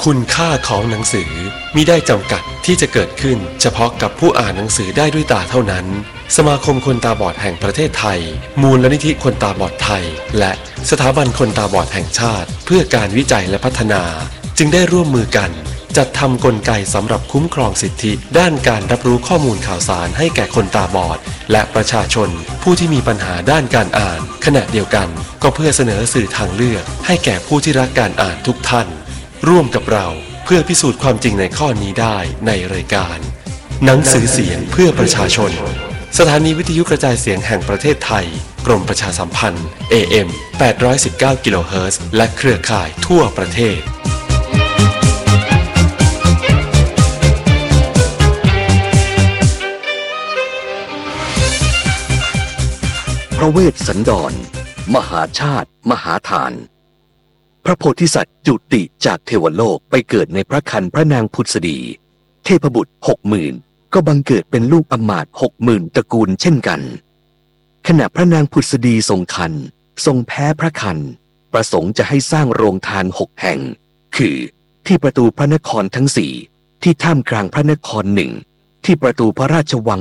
คุณค่าของหนังสือมิได้จำกัดที่จะเกิดขึ้นเฉพาะกับผู้อ่านหนังสือได้ด้วยตาเท่านั้นสมาคมคนตาบอดแห่งประเทศไทยมูลนิธิคนตาบอดไทยและสถาบันคนตาบอดแห่งชาติเพื่อการวิจัยและพัฒนาจึงได้ร่วมมือกันจัดทำกลไกสำหรับคุ้มครองสิทธิด้านการรับรู้ข้อมูลข่าวสารให้แก่คนตาบอดและประชาชนผู้ที่มีปัญหาด้านการอ่านขณะเดียวกันก็เพื่อเสนอสื่อทางเลือกให้แก่ผู้ที่รักการอ่านทุกท่านร่วมกับเราเพื่อพิสูจน์ความจริงในข้อนี้ได้ในรายการหนังสือเสียงเพื่อประชาชนสถานีวิทยุกระจายเสียงแห่งประเทศไทยกรมประชาสัมพันธ์ AM 819 กิโลเฮิรตซ์และเครือข่ายทั่วประเทศพระเวสสันดรมหาชาติมหาทานพระโพธิสัตว์จุติจากเทวโลกไปเกิดในพระครรภ์พระนางพุทธดีเทพบุตร60,000ก็บังเกิดเป็นลูกอมาตย์60,000ตระกูลเช่นกันขณะพระนางพุทธดีทรงครรภ์ทรงแพ้พระครรภ์ประสงค์จะให้สร้างโรงทาน6แห่งคือที่ประตูพระนครทั้ง4ที่ท่ามกลางพระนคร1ที่ประตูพระราชวัง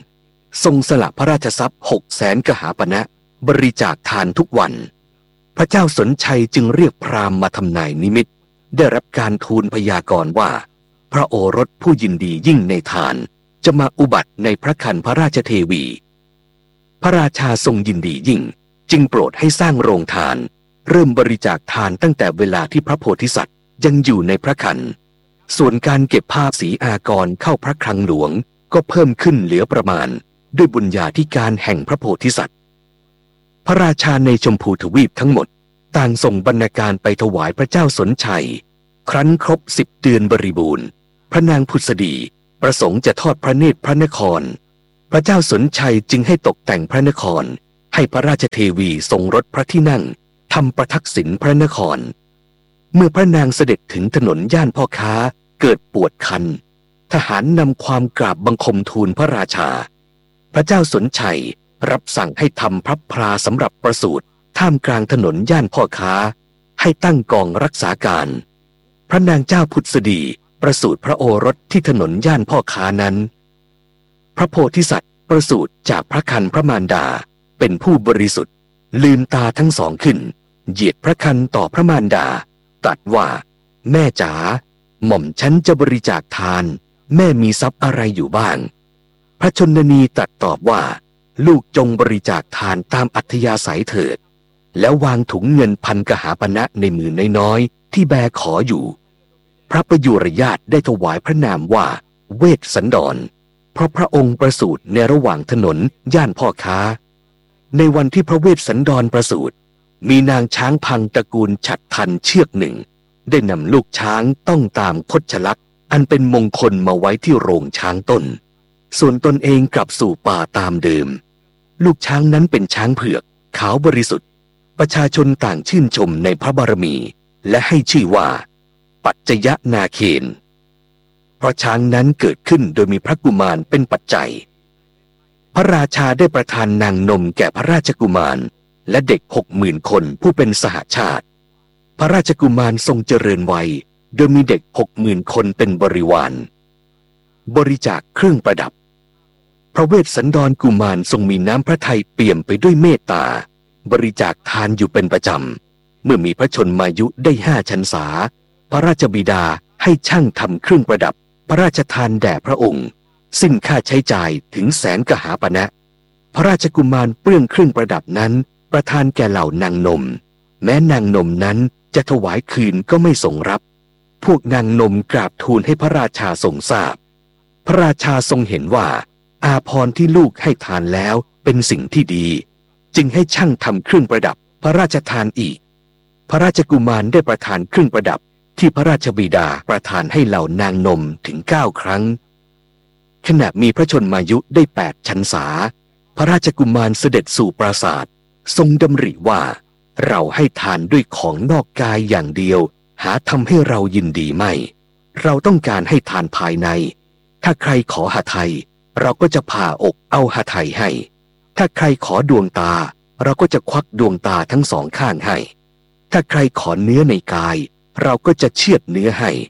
1ทรงสละพระราชทรัพย์600,000 กหาปณะบริจาคทานทุกวันพระเจ้าสนชัยจึงเรียกพราหมณ์มาทำนายนิมิตได้รับการทูลพยากรณ์ว่าพระโอรสผู้ยินดียิ่งในทานจะมาอุบัติในพระครรภ์พระราชเทวีพระราชาทรงยินดียิ่งจึงโปรดให้สร้างโรงทานเริ่มบริจาคทานตั้งแต่เวลาที่พระโพธิสัตว์ยังอยู่ในพระครรภ์ส่วนการเก็บภาษีอากรเข้าพระคลังหลวงก็เพิ่มขึ้นเหลือประมาณด้วยบุญญาธิการแห่งพระโพธิสัตว์พระราชาในชมพูทวีปทั้งหมดต่างส่งบรรณาการไปถวายพระเจ้าสนชัยครั้นครบ10 เดือนบริบูรณ์พระนางพุทธดีประสงค์จะทอดพระเนตรพระนครพระเจ้าสนชัยจึงให้ตกแต่งพระนครให้พระราชเทวีทรงรถพระที่นั่งทำประทักษิณพระนครเมื่อพระนางเสด็จถึงถนนย่านพ่อค้าเกิดปวดคันทหารนำความกราบบังคมทูลพระราชาพระเจ้าสนชัยรับสั่งให้ทำพระพราสำหรับประสูติท่ามกลางถนนย่านพ่อค้าให้ตั้งกองรักษาการพระนางเจ้าพุทธดีประสูติพระโอรสที่ถนนย่านพ่อค้านั้นพระโพธิสัตว์ประสูติจากพระครรภ์พระมารดาเป็นผู้บริสุทธิ์ลืมตาทั้งสองขึ้นเหยียดพระครรภ์ต่อพระมารดาตรัสว่าแม่จ๋าหม่อมฉันจะบริจาคทานแม่มีทรัพย์อะไรอยู่บ้างพระชนนีตรัสตอบว่าลูกจงบริจาคทานตามอัธยาศัยเถิดแล้ววางถุงเงิน1,000 กหาปณะในมือน้อยๆที่แบขออยู่พระประยุรญาติได้ถวายพระนามว่าเวสสันดรเพราะพระองค์ประสูติในระหว่างถนนย่านพ่อค้าในวันที่พระเวสสันดรประสูติมีนางช้างพังตระกูลฉัตรทันเชือกหนึ่งได้นำลูกช้างต้องตามคชลักษณ์อันเป็นมงคลมาไว้ที่โรงช้างต้นส่วนตนเองกลับสู่ป่าตามเดิมลูกช้างนั้นเป็นช้างเผือกขาวบริสุทธิ์ประชาชนต่างชื่นชมในพระบารมีและให้ชื่อว่าปัจจยนาเคนเพราะช้างนั้นเกิดขึ้นโดยมีพระกุมารเป็นปัจจัยพระราชาได้ประทานนางนมแก่พระราชกุมารและเด็ก60,000 คนผู้เป็นสหชาติพระราชกุมารทรงเจริญวัยโดยมีเด็ก60,000 คนเป็นบริวารบริจาคเครื่องประดับพระเวสสันดรกุมารทรงมีน้ำพระทัยเปี่ยมไปด้วยเมตตาบริจาคทานอยู่เป็นประจำเมื่อมีพระชนมายุได้5 พรรษาพระราชบิดาให้ช่างทำเครื่องประดับพระราชทานแด่พระองค์สิ้นค่าใช้จ่ายถึง100,000 กหาปณะพระราชกุมารเปลื้องเครื่องประดับนั้นประทานแก่เหล่านางนมแม้นางนมนั้นจะถวายคืนก็ไม่ทรงรับพวกนางนมกราบทูลให้พระราชาทรงทราบพระราชาทรงเห็นว่าอาภรณ์ที่ลูกให้ทานแล้วเป็นสิ่งที่ดีจึงให้ช่างทำเครื่องประดับพระราชทานอีกพระราชกุมารได้ประทานเครื่องประดับที่พระราชบิดาประทานให้เหล่านางนมถึง9 ครั้งขณะมีพระชนมายุได้8 พรรษาพระราชกุมารเสด็จสู่ปราสาททรงดำริว่าเราให้ทานด้วยของนอกกายอย่างเดียวหาทำให้เรายินดีไม่เราต้องการให้ทานภายในถ้าใครขอหทัยเราก็จะผ่าอกเอาหทัยให้ถ้าใครขอดวงตาเราก็จะควักดวงตาทั้ง2 ข้างให้ถ้าใครขอเนื้อในกายเราก็จะเชือดเนื้อให้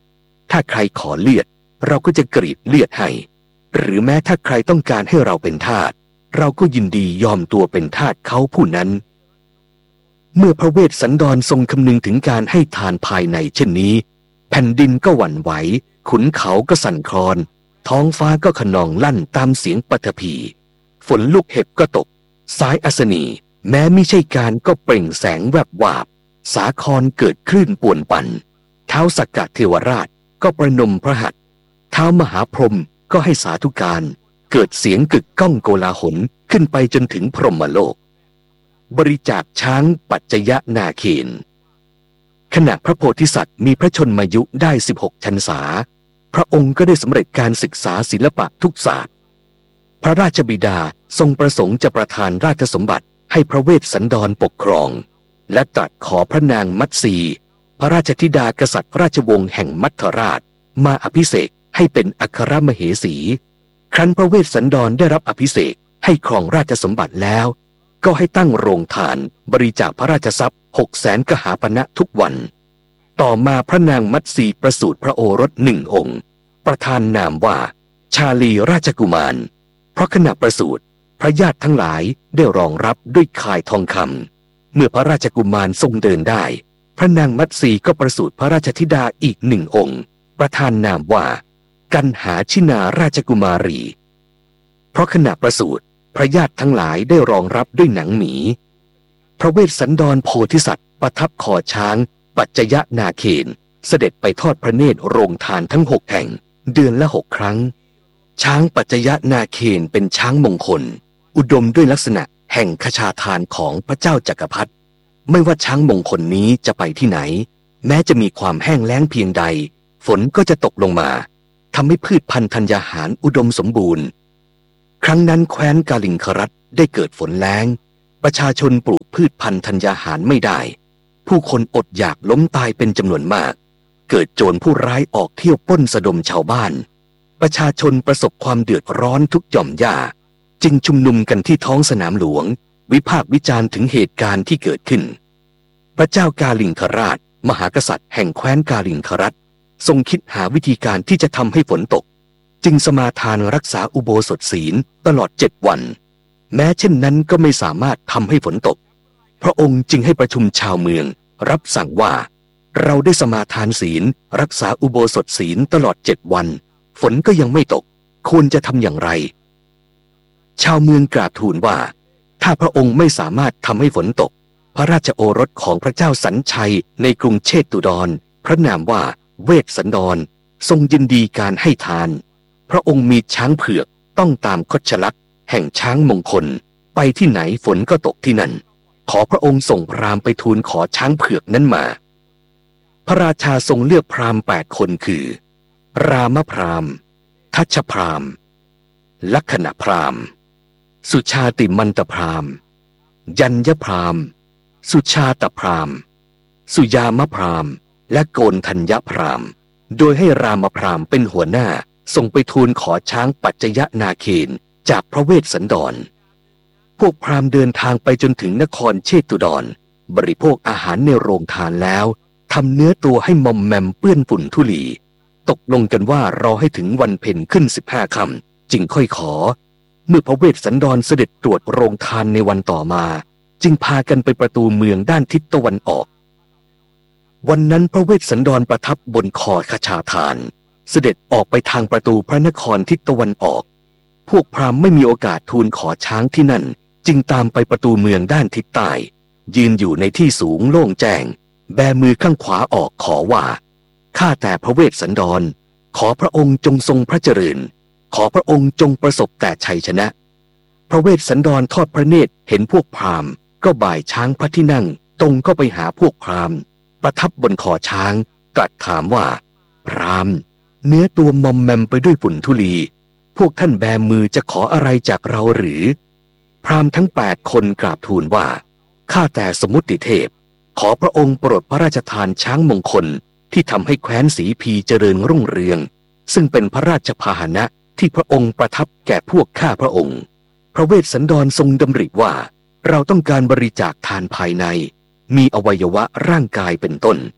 ถ้าใครขอเลือดเราก็จะกรีดเลือดให้หรือแม้ถ้าใครต้องการให้เราเป็นทาสเราก็ยินดียอมตัวเป็นทาสเขาผู้นั้นเมื่อพระเวสสันดรทรงคำนึงถึงการให้ทานภายในเช่นนี้แผ่นดินก็หวั่นไหวขุนเขาก็สั่นคลอนท้องฟ้าก็ขนองลั่นตามเสียงปฐพีฝนลูกเห็บก็ตกสายอัศนีแม้มิใช่การก็เปล่งแสงแวบวาบสาครเกิดคลื่นป่วนปั่นท้าวสักกะเทวราชก็ประนมพระหัตถ์ท้าวมหาพรหมก็ให้สาธุการเกิดเสียงกึกก้องโกลาหลขึ้นไปจนถึงพรหมโลกบริจาคช้างปัจจยนาเคนขณะพระโพธิสัตว์มีพระชนมายุได้16 พรรษาพระองค์ก็ได้สำเร็จการศึกษาศิลปะทุกศาสตร์พระราชบิดาทรงประสงค์จะประทานราชสมบัติให้พระเวสสันดรปกครองและตรัสขอพระนางมัตสีพระราชธิดากษัตริย์ราชวงศ์แห่งมัทธราชมาอภิเษกให้เป็นอัครมเหสีครั้นพระเวสสันดรได้รับอภิเษกให้ครองราชสมบัติแล้วก็ให้ตั้งโรงทานบริจาคพระราชทรัพย์600,000 กหาปณะทุกวันต่อมาพระนางมัตสีประสูติพระโอรส1 องค์ประทานนามว่าชาลีราชกุมารเพราะขณะประสูติพระญาติทั้งหลายได้รองรับด้วยข่ายทองคำเมื่อพระราชกุมารทรงเดินได้พระนางมัตสีก็ประสูติพระราชธิดาอีก1 องค์ประทานนามว่ากันหาชินาราชกุมารีเพราะขณะประสูติพระญาติทั้งหลายได้รองรับด้วยหนังหมีพระเวสสันดรโพธิสัตว์ประทับคอช้างปัจจยนาเคนเสด็จไปทอดพระเนตรโรงทานทั้ง6 แห่งเดือนละ6 ครั้งช้างปัจจยนาเคนเป็นช้างมงคลอุดมด้วยลักษณะแห่งคชาทานของพระเจ้าจักรพรรดิไม่ว่าช้างมงคลนี้จะไปที่ไหนแม้จะมีความแห้งแล้งเพียงใดฝนก็จะตกลงมาทำให้พืชพันธุ์ธัญญาหารอุดมสมบูรณ์ครั้งนั้นแคว้นกาลิงครัฐได้เกิดฝนแล้งประชาชนปลูกพืชพันธุ์ธัญญาหารไม่ได้ผู้คนอดอยากล้มตายเป็นจำนวนมากเกิดโจรผู้ร้ายออกเที่ยวปล้นสะดมชาวบ้านประชาชนประสบความเดือดร้อนทุกหย่อมหญ้าจึงชุมนุมกันที่ท้องสนามหลวงวิพากษ์วิจารณ์ถึงเหตุการณ์ที่เกิดขึ้นพระเจ้ากาลิงคราชมหากษัตริย์แห่งแคว้นกาลิงครัฐทรงคิดหาวิธีการที่จะทำให้ฝนตกจึงสมาทานรักษาอุโบสถศีลตลอด7 วันแม้เช่นนั้นก็ไม่สามารถทำให้ฝนตกพระองค์จึงให้ประชุมชาวเมืองรับสั่งว่าเราได้สมาทานศีลรักษาอุโบสถศีลตลอด7 วันฝนก็ยังไม่ตกควรจะทำอย่างไรชาวเมืองกราบทูลว่าถ้าพระองค์ไม่สามารถทำให้ฝนตกพระราชโอรสของพระเจ้าสัญชัยในกรุงเชตุดรพระนามว่าเวสสันดรทรงยินดีการให้ทานพระองค์มีช้างเผือกต้องตามคชลักษณ์แห่งช้างมงคลไปที่ไหนฝนก็ตกที่นั่นขอพระองค์ส่งพราหมณ์ไปทูลขอช้างเผือกนั้นมาพระราชาทรงเลือกพราหมณ์8 คนคือรามพราหมณ์ทัชพราหมณ์ลักขณพราหมณ์สุชาติมันตพราหมณ์ยัญญพราหมณ์สุชาตพราหมณ์สุยามพราหมณ์และโกนทัญญพราหมณ์โดยให้รามพราหมณ์เป็นหัวหน้าส่งไปทูลขอช้างปัจจยนาเคนจากพระเวสสันดรพวกพราหมณ์เดินทางไปจนถึงนครเชตุดรบริโภคอาหารในโรงทานแล้วทำเนื้อตัวให้มอมแมมเปื้อนฝุ่นธุลีตกลงกันว่ารอให้ถึงวันเพ็ญขึ้น15 ค่ำจึงค่อยขอเมื่อพระเวสสันดรเสด็จตรวจโรงทานในวันต่อมาจึงพากันไปประตูเมืองด้านทิศตะวันออกวันนั้นพระเวสสันดรประทับบนคอคชาทานเสด็จออกไปทางประตูพระนครทิศตะวันออกพวกพราหมณ์ไม่มีโอกาสทูลขอช้างที่นั่นจึงตามไปประตูเมืองด้านทิศใต้ยืนอยู่ในที่สูงโล่งแจ้งแบมือข้างขวาออกขอว่าข้าแต่พระเวสสันดรขอพระองค์จงทรงพระเจริญขอพระองค์จงประสบแต่ชัยชนะพระเวสสันดรทอดพระเนตรเห็นพวกพราหมณ์ก็บ่ายช้างพระที่นั่งตรงเข้าไปหาพวกพราหมณ์ประทับบนคอช้างตรัสถามว่าพราหมณ์เนื้อตัวมอมแมมไปด้วยฝุ่นธุลีพวกท่านแบมือจะขออะไรจากเราหรือพราหมณ์ทั้ง8 คนกราบทูลว่าข้าแต่สมุติเทพขอพระองค์โปรดพระราชทานช้างมงคลที่ทำให้แคว้นศรีพีเจริญรุ่งเรืองซึ่งเป็นพระราชพาหนะที่พระองค์ประทับแก่พวกข้าพระองค์พระเวสสันดรทรงดำริว่าเราต้องการบริจาคทานภายในมีอวัยวะร่างกายเป็นต้น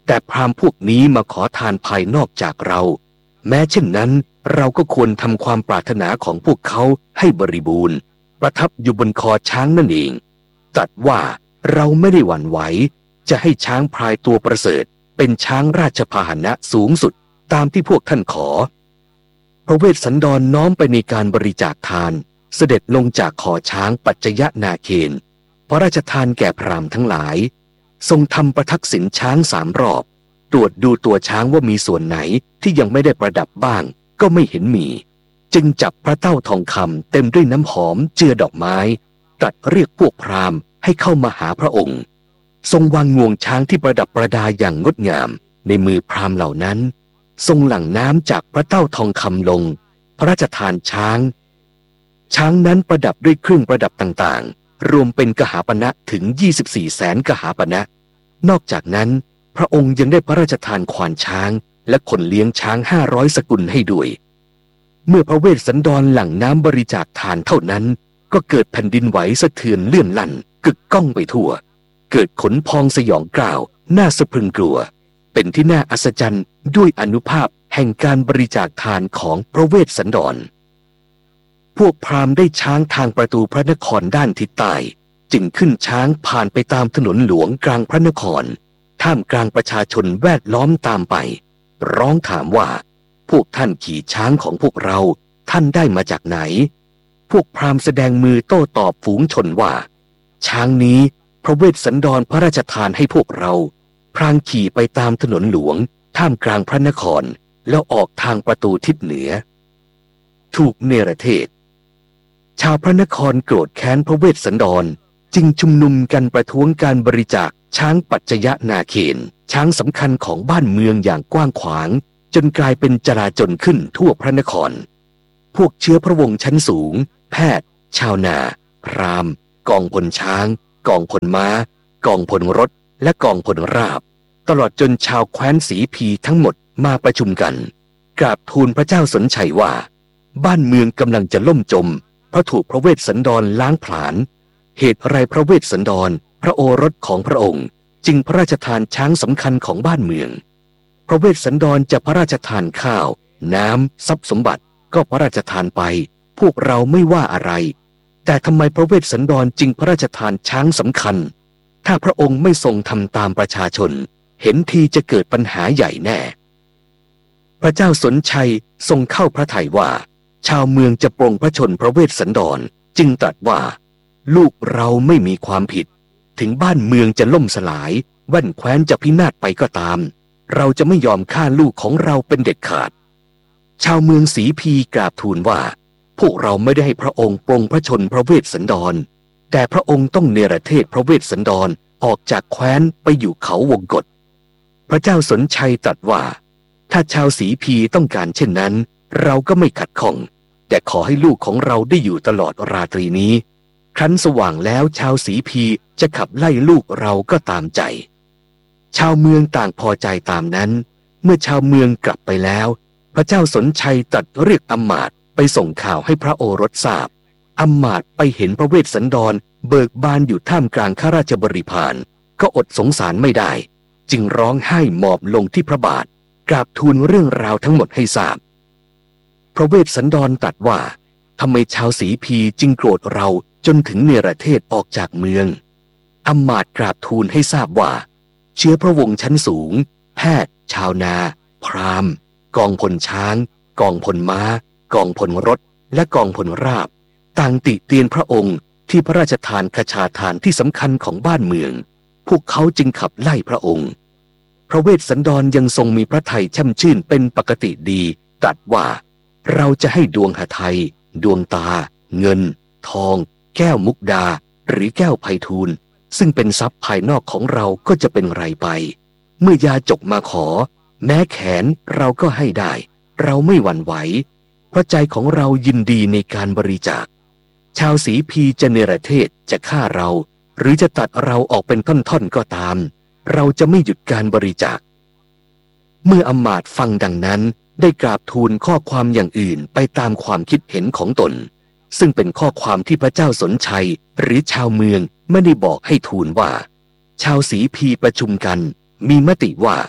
แต่พราหมณ์พวกนี้มาขอทานภายนอกจากเราแม้เช่นนั้นเราก็ควรทำความปรารถนาของพวกเขาให้บริบูรณ์ประทับอยู่บนคอช้างนั่นเองตรัสว่าเราไม่ได้หวั่นไหวจะให้ช้างพลายตัวประเสริฐเป็นช้างราชพาหนะสูงสุดตามที่พวกท่านขอพระเวสสันดรน้อมไปในการบริจาคทานเสด็จลงจากคอช้างปัจจยนาเคนพระราชทานแก่พราหมณ์ทั้งหลายทรงทำประทักษิณช้าง3 รอบตรวจดูตัวช้างว่ามีส่วนไหนที่ยังไม่ได้ประดับบ้างก็ไม่เห็นมีจึงจับพระเต้าทองคำเต็มด้วยน้ำหอมเจือดอกไม้ตรัสเรียกพวกพราหมณ์ให้เข้ามาหาพระองค์ทรงวางงวงช้างที่ประดับประดาอย่างงดงามในมือพราหมณ์เหล่านั้นทรงหลั่งน้ำจากพระเต้าทองคำลงพระราชทานช้างนั้นประดับด้วยเครื่องประดับต่างๆรวมเป็นกหาปณะถึง24 แสนกหาปณะนอกจากนั้นพระองค์ยังได้พระราชทานควานช้างและคนเลี้ยงช้าง500 สกุลให้ด้วยเมื่อพระเวสสันดรหลั่งน้ำบริจาคทานเท่านั้นก็เกิดแผ่นดินไหวสะเทือนเลื่อนลั่นกึกก้องไปทั่วเกิดขนพองสยองกล่าวน่าสะพรึงกลัวเป็นที่น่าอัศจรรย์ด้วยอานุภาพแห่งการบริจาคทานของพระเวสสันดรพวกพราหมณ์ได้ช้างทางประตูพระนครด้านทิศใต้จึงขึ้นช้างผ่านไปตามถนนหลวงกลางพระนครท่ามกลางประชาชนแวดล้อมตามไปร้องถามว่าพวกท่านขี่ช้างของพวกเราท่านได้มาจากไหนพวกพราหมณ์แสดงมือโต้ตอบฝูงชนว่าช้างนี้พระเวสสันดรพระราชทานให้พวกเราพรางขี่ไปตามถนนหลวงท่ามกลางพระนครแล้วออกทางประตูทิศเหนือถูกเนรเทศชาวพระนครโกรธแค้นพระเวสสันดรจึงชุมนุมกันประท้วงการบริจาคช้างปัจจยนาเคนช้างสำคัญของบ้านเมืองอย่างกว้างขวางจนกลายเป็นจลาจลขึ้นทั่วพระนครพวกเชื้อพระวงศ์ชั้นสูงแพทย์ชาวนาพราหมณ์กองพลช้างกองพลม้ากองพลรถและกองพลราบตลอดจนชาวแคว้นศรีพีทั้งหมดมาประชุมกันกราบทูลพระเจ้าสนชัยว่าบ้านเมืองกำลังจะล่มจมเพราะถูกพระเวสสันดรล้างผลาญเหตุอะไรพระเวสสันดรพระโอรสของพระองค์จึงพระราชทานช้างสำคัญของบ้านเมืองพระเวสสันดรจะพระราชทานข้าวน้ำทรัพย์สมบัติก็พระราชทานไปพวกเราไม่ว่าอะไรแต่ทำไมพระเวสสันดรจึงพระราชทานช้างสำคัญถ้าพระองค์ไม่ทรงทำตามประชาชนเห็นทีจะเกิดปัญหาใหญ่แน่พระเจ้าสนชัยทรงเข้าพระทัยว่าชาวเมืองจะปรงพระชนพระเวสสันดรจึงตรัสว่าลูกเราไม่มีความผิดถึงบ้านเมืองจะล่มสลายแว่นแคว้นจะพินาศไปก็ตามเราจะไม่ยอมฆ่าลูกของเราเป็นเด็ดขาดชาวเมืองศรีพีกราบทูลว่าพวกเราไม่ได้ให้พระองค์ปรงพระชนพระเวสสันดรแต่พระองค์ต้องเนรเทศพระเวสสันดรออกจากแคว้นไปอยู่เขาวงกฏพระเจ้าสนชัยตรัสว่าถ้าชาวศรีพีต้องการเช่นนั้นเราก็ไม่ขัดข้องแต่ขอให้ลูกของเราได้อยู่ตลอดราตรีนี้ครั้นสว่างแล้วชาวศรีพีจะขับไล่ลูกเราก็ตามใจชาวเมืองต่างพอใจตามนั้นเมื่อชาวเมืองกลับไปแล้วพระเจ้าสนชัยตรัสเรียกอำมาตย์ไปส่งข่าวให้พระโอรสทราบอำมาตย์ไปเห็นพระเวสสันดรเบิกบานอยู่ท่ามกลางข้าราชบริพารก็อดสงสารไม่ได้จึงร้องไห้หมอบลงที่พระบาทกราบทูลเรื่องราวทั้งหมดให้ทราบพระเวสสันดรตรัสว่าทำไมชาวศรีพีจึงโกรธเราจนถึงเนรเทศออกจากเมืองอำมาตย์กราบทูลให้ทราบว่าเชื้อพระวงศ์ชั้นสูงแพทย์ชาวนาพราหมณ์กองพลช้างกองพลม้ากองพลรถและกองพลราบต่างติเตียนพระองค์ที่พระราชทานคชาทานที่สำคัญของบ้านเมืองพวกเขาจึงขับไล่พระองค์พระเวสสันดรยังทรงมีพระทัยแช่มชื่นเป็นปกติดีตรัสว่าเราจะให้ดวงหทัยดวงตาเงินทองแก้วมุกดาหรือแก้วไพฑูรย์ซึ่งเป็นทรัพย์ภายนอกของเราก็จะเป็นไรไปเมื่อยาจกมาขอแม้แขนเราก็ให้ได้เราไม่หวั่นไหวเพราะใจของเรายินดีในการบริจาคชาวศรีพีจะเนรเทศจะฆ่าเราหรือจะตัดเราออกเป็นท่อนๆก็ตามเราจะไม่หยุดการบริจาคเมื่ออำมาตย์ฟังดังนั้นได้กราบทูลข้อความอย่างอื่นไปตามความคิดเห็นของตนซึ่งเป็นข้อความที่พระเจ้าสนชัยหรือชาวเมืองไม่ได้บอกให้ทูลว่าชาวศรีพีประชุมกันมีมติว่า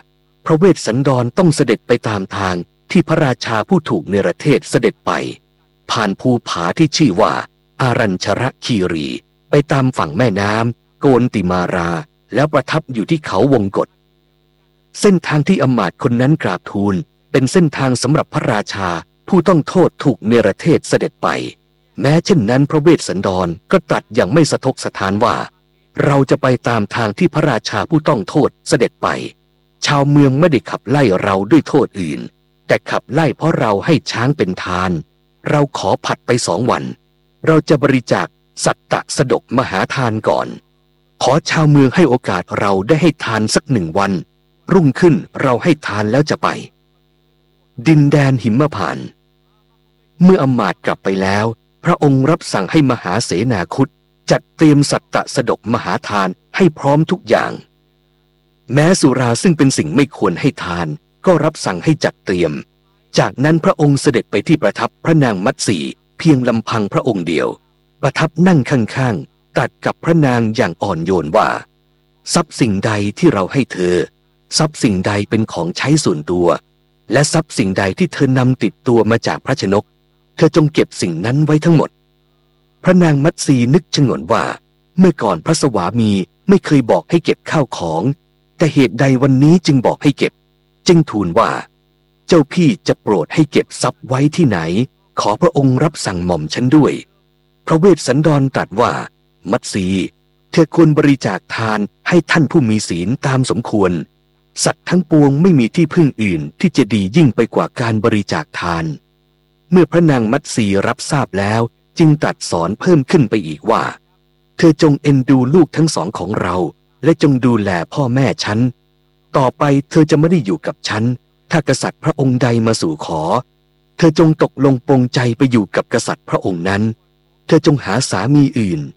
พระเวสสันดรต้องเสด็จไปตามทางที่พระราชาผู้ถูกเนรเทศเสด็จไปผ่านภูผาที่ชื่อว่าอารัญชรคีรีไปตามฝั่งแม่น้ำโกนติมาราแล้วประทับอยู่ที่เขาวงกฏเส้นทางที่อำมาตย์คนนั้นกราบทูลเป็นเส้นทางสำหรับพระราชาผู้ต้องโทษถูกเนรเทศเสด็จไปแม้เช่นนั้นพระเวสสันดรก็ตรัสอย่างไม่สะทกสะท้านว่าเราจะไปตามทางที่พระราชาผู้ต้องโทษเสด็จไปชาวเมืองไม่ได้ขับไล่เราด้วยโทษอื่นแต่ขับไล่เพราะเราให้ช้างเป็นทานเราขอผัดไป2 วันเราจะบริจาคสัตตสดกมหาทานก่อนขอชาวเมืองให้โอกาสเราได้ให้ทานสัก1 วันรุ่งขึ้นเราให้ทานแล้วจะไปดินแดนหิมพานต์เมื่ออำมาตย์กลับไปแล้วพระองค์รับสั่งให้มหาเสนาคุตจัดเตรียมสัตตสดกมหาทานให้พร้อมทุกอย่างแม้สุราซึ่งเป็นสิ่งไม่ควรให้ทานก็รับสั่งให้จัดเตรียมจากนั้นพระองค์เสด็จไปที่ประทับพระนางมัตสีเพียงลำพังพระองค์เดียวประทับนั่งข้างๆตรัสกับพระนางอย่างอ่อนโยนว่าทรัพย์สิ่งใดที่เราให้เธอทรัพย์สิ่งใดเป็นของใช้ส่วนตัวและทรัพย์สิ่งใดที่เธอนำติดตัวมาจากพระชนกเธอจงเก็บสิ่งนั้นไว้ทั้งหมดพระนางมัตสีนึกชงนว่าเมื่อก่อนพระสวามีไม่เคยบอกให้เก็บข้าวของแต่เหตุใดวันนี้จึงบอกให้เก็บจึงทูลว่าเจ้าพี่จะโปรดให้เก็บทรัพย์ไว้ที่ไหนขอพระองค์รับสั่งหม่อมฉันด้วยพระเวสสันดรตรัสว่ามัตสีเธอควรบริจาคทานให้ท่านผู้มีศีลตามสมควรสัตว์ทั้งปวงไม่มีที่พึ่งอื่นที่จะดียิ่งไปกว่าการบริจาคทานเมื่อพระนางมัตสีรับทราบแล้วจึงตรัสสอนเพิ่มขึ้นไปอีกว่าเธอจงเอ็นดูลูกทั้ง2ของเราและจงดูแลพ่อแม่ฉันต่อไปเธอจะไม่ได้อยู่กับฉันถ้ากษัตริย์พระองค์ใดมาสู่ขอเธอจงตกลงปรงใจไปอยู่กับกษัตริย์พระองค์นั้นเธอจงหาสามีอื่น